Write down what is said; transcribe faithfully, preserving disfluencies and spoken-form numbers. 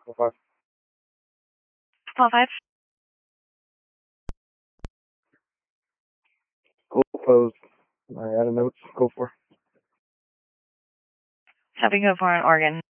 Four five. Four five. Goal closed. I added notes. Go for. Having go for an organ.